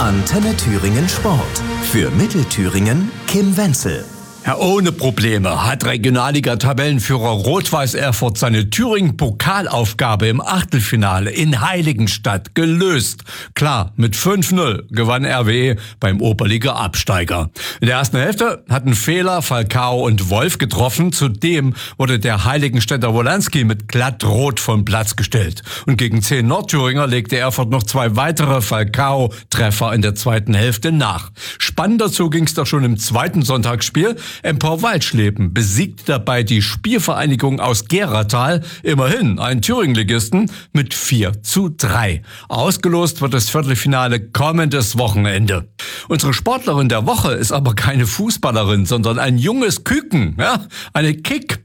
Antenne Thüringen Sport. Für Mittelthüringen Kim Wenzel. Ja, ohne Probleme hat Regionalliga-Tabellenführer Rot-Weiß Erfurt seine Thüringen-Pokalaufgabe im Achtelfinale in Heiligenstadt gelöst. Klar, mit 5-0 gewann RWE beim Oberliga-Absteiger. In der ersten Hälfte hatten Fehler, Falcao und Wolf getroffen. Zudem wurde der Heiligenstädter Wolanski mit glattrot vom Platz gestellt. Und gegen 10 Nordthüringer legte Erfurt noch 2 weitere Falcao-Treffer in der zweiten Hälfte nach. Spannend dazu ging es doch schon im zweiten Sonntagsspiel. Empor Waldschleben besiegt dabei die Spielvereinigung aus Geratal, immerhin einen Thüringen-Ligisten, mit 4-3. Ausgelost wird das Viertelfinale kommendes Wochenende. Unsere Sportlerin der Woche ist aber keine Fußballerin, sondern ein junges Küken, ja, eine Kick.